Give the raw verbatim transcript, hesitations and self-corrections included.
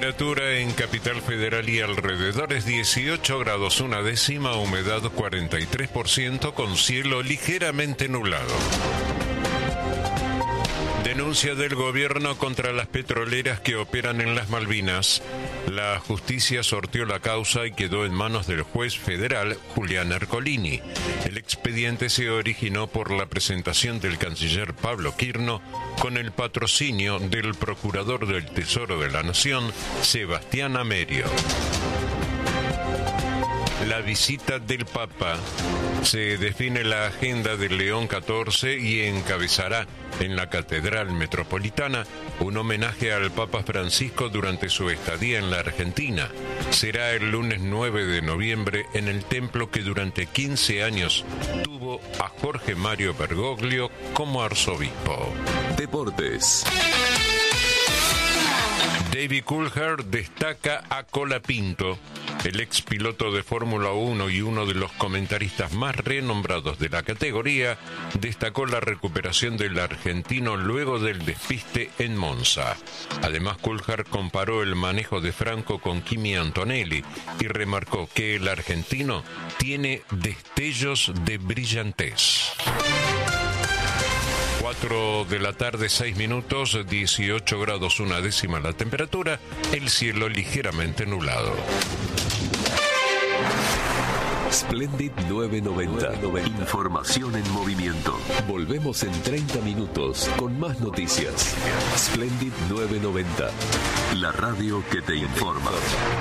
Temperatura en Capital Federal y alrededores dieciocho grados una décima, humedad cuarenta y tres por ciento con cielo ligeramente nublado. Denuncia del gobierno contra las petroleras que operan en las Malvinas. La justicia sorteó la causa y quedó en manos del juez federal Julián Ercolini. El expediente se originó por la presentación del canciller Pablo Quirno con el patrocinio del procurador del Tesoro de la Nación, Sebastián Amerio. La visita del Papa. Se define la agenda del León catorce y encabezará en la Catedral Metropolitana un homenaje al Papa Francisco durante su estadía en la Argentina. Será el lunes nueve de noviembre en el templo que durante quince años tuvo a Jorge Mario Bergoglio como arzobispo. Deportes. David Coulthard destaca a Colapinto. El ex piloto de Fórmula uno y uno de los comentaristas más renombrados de la categoría destacó la recuperación del argentino luego del despiste en Monza. Además, Coulthard comparó el manejo de Franco con Kimi Antonelli y remarcó que el argentino tiene destellos de brillantez. cuatro de la tarde, seis minutos, dieciocho grados una décima la temperatura, el cielo ligeramente nublado. Splendid nueve noventa. Información en movimiento. Volvemos en treinta minutos con más noticias. Splendid nueve noventa. La radio que te informa.